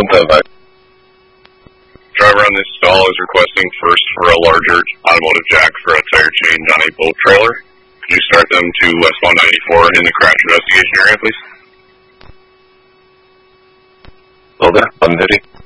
10. Driver on this stall is requesting first for a larger automotive jack for a tire change on a boat trailer. Could you start them to westbound 94 in the crash investigation area, please? Okay, 130.